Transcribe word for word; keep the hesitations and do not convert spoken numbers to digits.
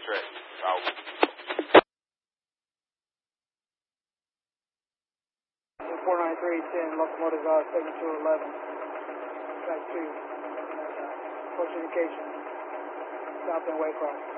track. Out. four nine three ten, locomotive uh, seven two eleven, track two, approach indication, south and Waycross.